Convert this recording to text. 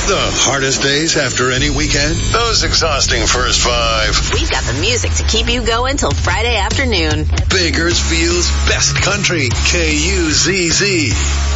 The hardest days after any weekend? Those exhausting first 5. We've got the music to keep you going till Friday afternoon. Bakersfield's best country, KUZZ.